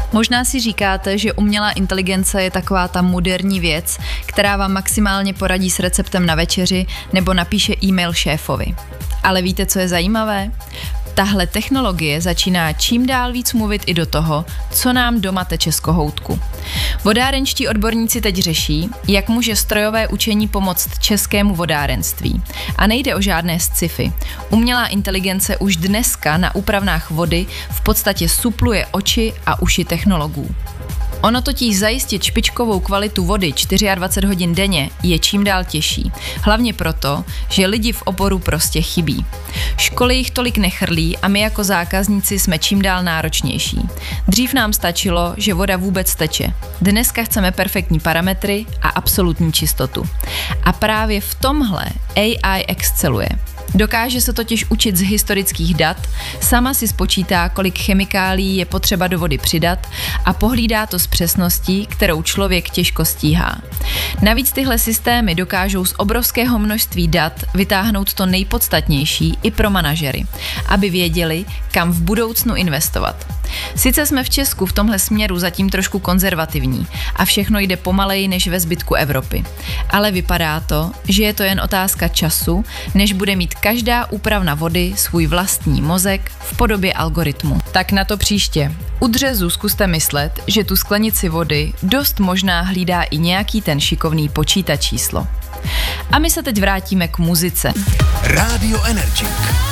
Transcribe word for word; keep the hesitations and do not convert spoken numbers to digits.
Možná si říkáte, že umělá inteligence je taková ta moderní věc, která vám maximálně poradí s receptem na večeři nebo napíše e-mail šéfovi. Ale víte, co je zajímavé? Tahle technologie začíná čím dál víc mluvit i do toho, co nám doma teče z kohoutku. Vodárenští odborníci teď řeší, jak může strojové učení pomoct českému vodárenství. A nejde o žádné sci-fi. Umělá inteligence už dneska na úpravnách vody v podstatě supluje oči a uši technologů. Ono totiž zajistit špičkovou kvalitu vody dvacet čtyři hodin denně je čím dál těžší. Hlavně proto, že lidi v oboru prostě chybí. Školy jich tolik nechrlí a my jako zákazníci jsme čím dál náročnější. Dřív nám stačilo, že voda vůbec teče. Dneska chceme perfektní parametry a absolutní čistotu. A právě v tomhle A I exceluje. Dokáže se totiž učit z historických dat, sama si spočítá, kolik chemikálií je potřeba do vody přidat a pohlídá to s přesností, kterou člověk těžko stíhá. Navíc tyhle systémy dokážou z obrovského množství dat vytáhnout to nejpodstatnější i pro manažery, aby věděli, kam v budoucnu investovat. Sice jsme v Česku v tomhle směru zatím trošku konzervativní a všechno jde pomaleji než ve zbytku Evropy. Ale vypadá to, že je to jen otázka času, než bude mít každá úpravna vody svůj vlastní mozek v podobě algoritmu. Tak na to příště. U dřezu zkuste myslet, že tu sklenici vody dost možná hlídá i nějaký ten šikovný počítač číslo. A my se teď vrátíme k muzice. Rádio Energy.